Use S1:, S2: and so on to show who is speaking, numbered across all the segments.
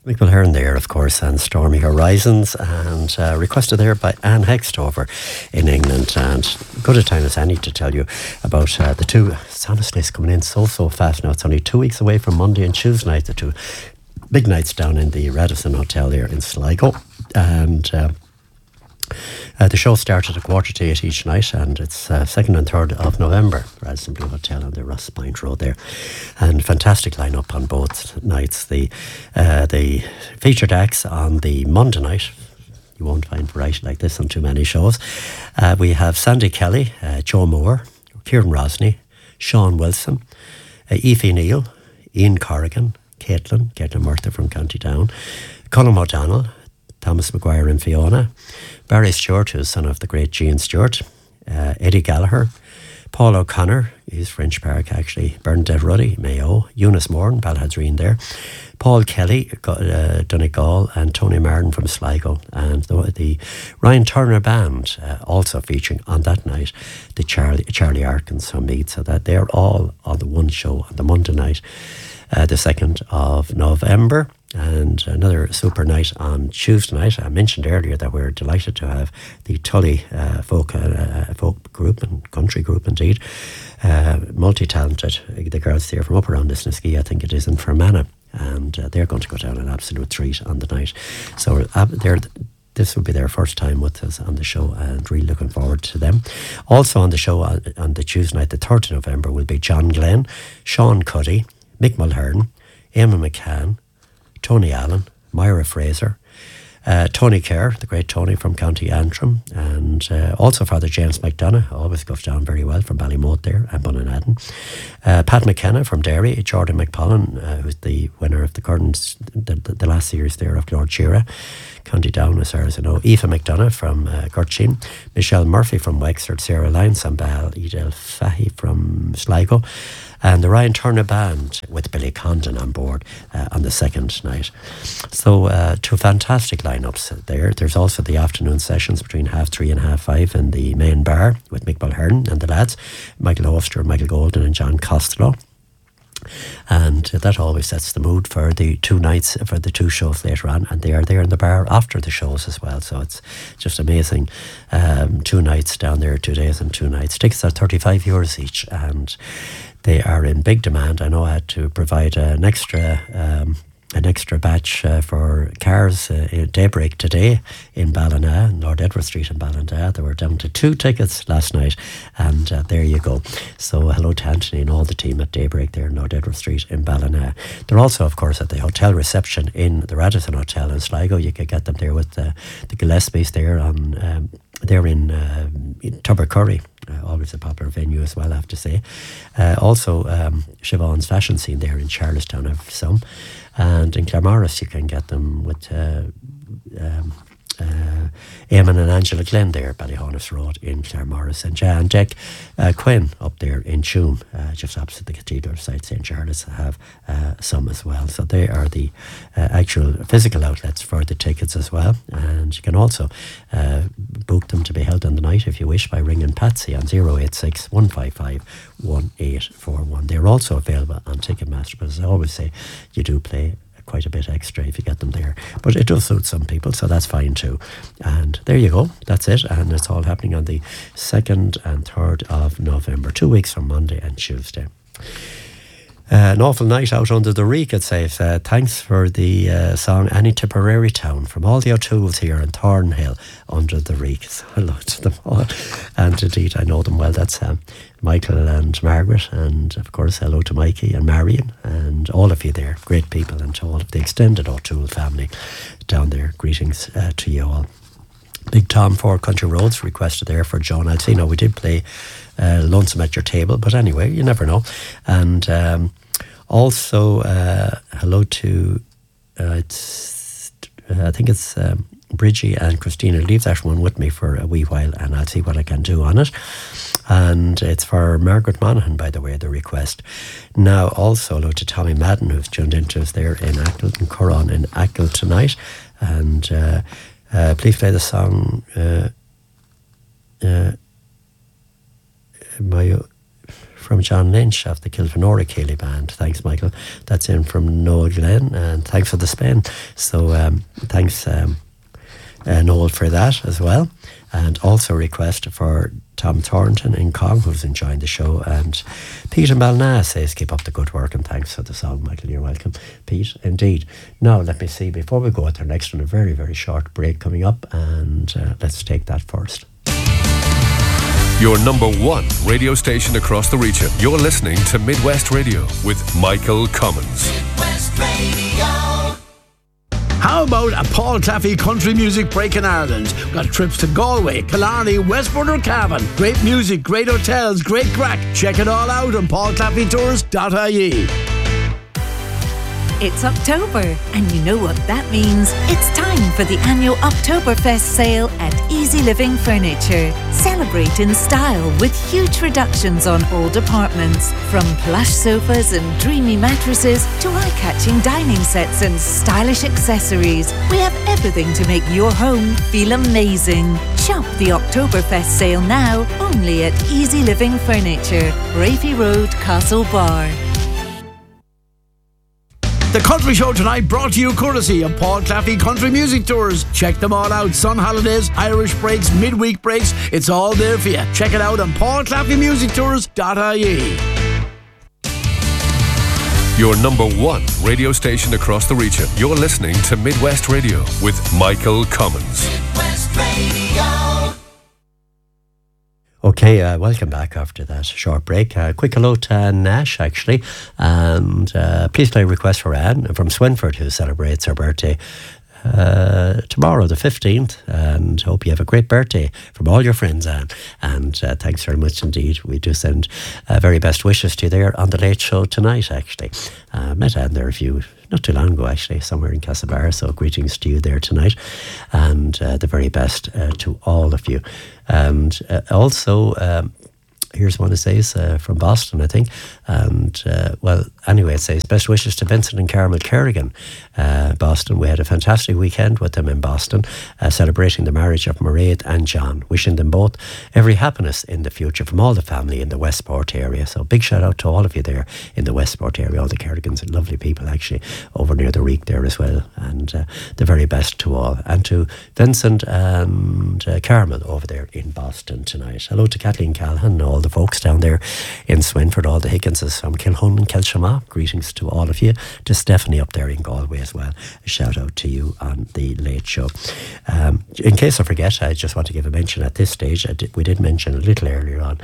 S1: Mick Mulhern there, of course, and Stormy Horizons, and requested there by Anne Hextover in England. And good a time as any to tell you about the two. It's honestly it's coming in so fast now. It's only 2 weeks away from Monday and Tuesday night, the two big nights down in the Radisson Hotel here in Sligo. And the show started at 7:45 each night, and it's 2nd and 3rd of November, Radisson Blue Hotel on the Ross Point Road there. And fantastic lineup on both nights. The featured acts on the Monday night, you won't find variety like this on too many shows. We have Sandy Kelly, Joe Moore, Kieran Rosny, Sean Wilson, Aoife Neal, Ian Corrigan, Caitlin Murtha from County Down, Colin O'Donnell, Thomas Maguire and Fiona, Barry Stewart, who's son of the great Jean Stewart, Eddie Gallagher, Paul O'Connor, he's French Park actually, Bernadette Ruddy, Mayo, Eunice Moore, Balhadreen there, Paul Kelly, Donegal, and Tony Martin from Sligo, and the Ryan Turner Band also featuring on that night the Charlie Arkins from Meath, so that they're all on the one show on the Monday night, the 2nd of November. And another super night on Tuesday night. I mentioned earlier that we're delighted to have the Tully folk group and country group indeed, multi-talented. The girls there from up around Lisnaskea, I think it is, in Fermanagh, and they're going to go down an absolute treat on the night. So this will be their first time with us on the show, and really looking forward to them. Also on the show on the Tuesday night, the 3rd of November, will be John Glenn, Sean Cuddy, Mick Mulhern, Eamon McCann, Tony Allen, Myra Fraser, Tony Kerr, the great Tony from County Antrim, and also Father James McDonough, always goes down very well from Ballymote there, and Bunnanadden. Pat McKenna from Derry, Jordan McPollen, who's the winner of the Curtains, the last series there of Lord Shearer, County Down, as far as I know. Aoife McDonough from Gurchin, Michelle Murphy from Wexford, Sarah Lyons and Bal Edel Fahy from Sligo, and the Ryan Turner Band with Billy Condon on board on the second night. So two fantastic lineups there. There's also the afternoon sessions between 3:30 and 5:30 in the main bar with Mick Mulhern and the lads, Michael Hofster, Michael Golden and John Costello. And that always sets the mood for the two nights, for the two shows later on, and they are there in the bar after the shows as well, so it's just amazing. 2 nights down there, 2 days and 2 nights. Tickets are €35 each, and they are in big demand. I know I had to provide an extra batch for cars at daybreak today in Ballina, Lord Edward Street in Ballina. They were down to 2 tickets last night, and there you go. So hello to Anthony and all the team at daybreak there in Lord Edward Street in Ballina. They're also, of course, at the hotel reception in the Radisson Hotel in Sligo. You could get them there with the Gillespies there on they're in Tubbercurry. Always a popular venue as well, I have to say. Also, Siobhan's Fashion Scene there in Charlestown have some. And in Claremorris you can get them with Eamon and Angela Glenn there, Ballyhonus Road in Claremorris, and Jan Deck Quinn up there in Tuam, just opposite the cathedral site, St. Charles, have some as well. So they are the actual physical outlets for the tickets as well. And you can also book them to be held on the night if you wish by ringing Patsy on 086 155 1841. They're also available on Ticketmaster, but as I always say, you do pay quite a bit extra if you get them there, but it does suit some people, so that's fine too. And there you go, that's it, and it's all happening on the 2nd and 3rd of November, 2 weeks from Monday and Tuesday. An awful night out under the reek, I'd say. Thanks for the song Any Tipperary Town from all the O'Tooles here in Thornhill under the reek. So hello to them all, and indeed I know them well. That's Michael and Margaret, and of course hello to Mikey and Marion and all of you there, great people, and to all of the extended O'Toole family down there. Greetings to you all. Big Tom for Country Roads requested there for Joan. I'll see now we did play Lonesome at Your Table, but anyway, you never know. And also hello to I think it's Bridgie and Christina. Leave that one with me for a wee while and I'll see what I can do on it. And it's for Margaret Monaghan, by the way, the request. Now also hello to Tommy Madden, who's tuned into us there in Achill and Curran in Achill tonight. And please play the song from John Lynch of the Kilfenora Ceilidh Band. Thanks, Michael. That's in from Noel Glenn, and thanks for the spin. So thanks, Noel, for that as well. And also a request for Tom Thornton in Cong, who's enjoying the show. And Pete in Balna says, keep up the good work, and thanks for the song, Michael. You're welcome, Pete. Indeed. Now, let me see, before we go at our next one, a very, very short break coming up, and let's take that first.
S2: Your number one radio station across the region. You're listening to Midwest Radio with Michael Cummins. Midwest Radio.
S3: How about a Paul Claffey country music break in Ireland? We've got trips to Galway, Killarney, Westport or Cavan. Great music, great hotels, great crack. Check it all out on paulclaffeytours.ie.
S4: It's October, and you know what that means. It's time for the annual Oktoberfest sale at Easy Living Furniture. Celebrate in style with huge reductions on all departments. From plush sofas and dreamy mattresses to eye-catching dining sets and stylish accessories. We have everything to make your home feel amazing. Shop the Oktoberfest sale now, only at Easy Living Furniture, Raffy Road, Castlebar.
S3: The Country Show tonight brought to you courtesy of Paul Claffey Country Music Tours. Check them all out. Sun holidays, Irish breaks, midweek breaks. It's all there for you. Check it out on paulclaffeymusictours.ie.
S2: Your number one radio station across the region. You're listening to Midwest Radio with Michael Cummins. Midwest Radio.
S1: Okay, welcome back after that short break. Quick hello to Nash, actually. And please play a request for Anne from Swinford, who celebrates her birthday tomorrow, the 15th. And hope you have a great birthday from all your friends, Anne. And thanks very much indeed. We do send very best wishes to you there on the Late Show tonight, actually. Met Anne there not too long ago, actually, somewhere in Castlebar. So greetings to you there tonight, and the very best to all of you. And also, here's one it says from Boston, I think. And well, anyway, it says best wishes to Vincent and Carmel Kerrigan, Boston. We had a fantastic weekend with them in Boston, celebrating the marriage of Mairead and John, wishing them both every happiness in the future from all the family in the Westport area. So big shout out to all of you there in the Westport area, all the Kerrigans, lovely people actually over near the Reek there as well. And the very best to all, and to Vincent and Carmel over there in Boston tonight. Hello to Kathleen Callahan, all the folks down there in Swinford, all the Higginses from Kilhun and Kelshama. Greetings to all of you. To Stephanie up there in Galway as well. A shout out to you on the Late Show. In case I forget, I just want to give a mention at this stage. We did mention a little earlier on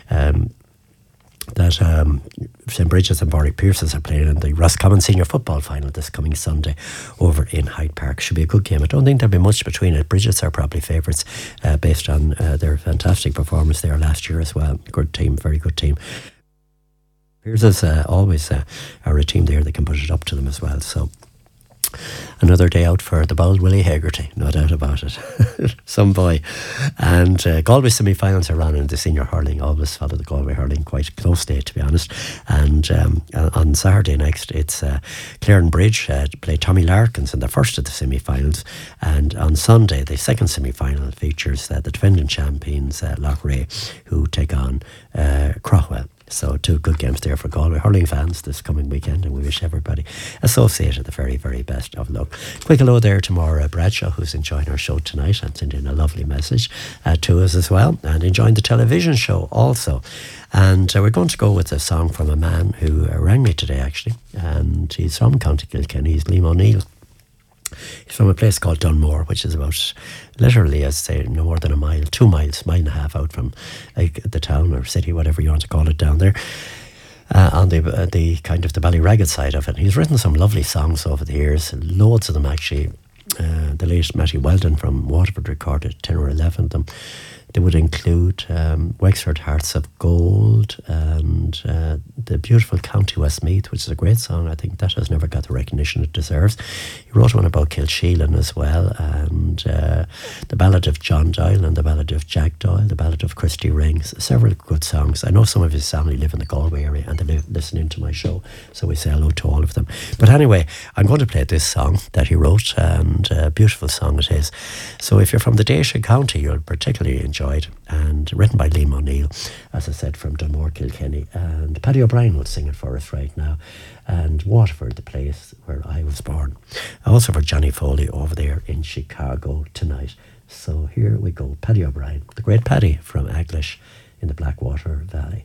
S1: that St. Bridget's and Borwick Pierces are playing in the Roscommon Senior Football Final this coming Sunday over in Hyde Park. Should be a good game. I don't think there'll be much between it. Bridget's are probably favourites based on their fantastic performance there last year as well. Good team, very good team. Pierces always are a team there that can put it up to them as well. So another day out for the bold Willie Hegarty, no doubt about it. Some boy. And Galway semi-finals are on in the senior hurling. Always follow the Galway hurling quite closely, to be honest. And on Saturday next, it's Claren Bridge play Tommy Larkins in the first of the semi-finals. And on Sunday, the second semi-final features the defending champions, Loughrea, who take on Craughwell. So two good games there for Galway hurling fans this coming weekend, and we wish everybody associated the very, very best of luck. Quick hello there to Maura Bradshaw, who's enjoying our show tonight and sent in a lovely message to us as well, and enjoying the television show also. And we're going to go with a song from a man who rang me today, actually, and he's from County Kilkenny. He's Liam O'Neill. He's from a place called Dunmore, which is about, literally, I'd say, no more than 2 miles, mile and a half out from the town or city, whatever you want to call it down there, on the kind of the Ballyragged side of it. And he's written some lovely songs over the years, loads of them actually. The late Matty Weldon from Waterford recorded 10 or 11 of them. They would include Wexford Hearts of Gold and the beautiful County Westmeath, which is a great song. I think that has never got the recognition it deserves. He wrote one about Kilsheelan as well, and the Ballad of John Doyle and the Ballad of Jack Doyle, the Ballad of Christy Rings. Several good songs. I know some of his family live in the Galway area and they listen to my show, so we say hello to all of them. But anyway, I'm going to play this song that he wrote, and a beautiful song it is. So if you're from the Daisha County, you'll particularly enjoy enjoyed, and written by Liam O'Neill, as I said, from Dunmore, Kilkenny. And Paddy O'Brien will sing it for us right now. And Waterford, the place where I was born. Also for Johnny Foley over there in Chicago tonight. So here we go, Paddy O'Brien, the great Paddy from Aglish in the Blackwater Valley.